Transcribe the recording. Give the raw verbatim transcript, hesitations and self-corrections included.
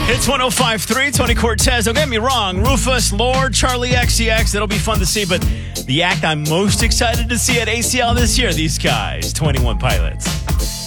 It's one oh five point three, Tony Cortez. Don't get me wrong, Rufus, Lord, Charlie X C X, that'll be fun to see. But the act I'm most excited to see at A C L this year, these guys, twenty-one Pilots.